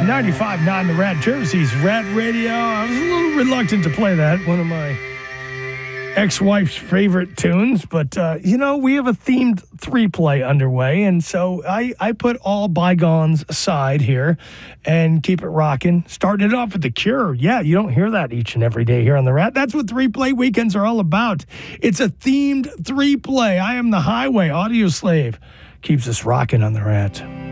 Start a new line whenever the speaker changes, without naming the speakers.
95.9 The Rat, Jersey's Rat Radio. I was a little reluctant to play that, one of my ex-wife's favorite tunes, but, we have a themed 3-play underway, and so I put all bygones aside here and keep it rocking. Starting it off with The Cure. Yeah, you don't hear that each and every day here on The Rat. That's what 3-play weekends are all about. It's a themed 3-play. I am the highway audio slave. Keeps us rocking on The Rat.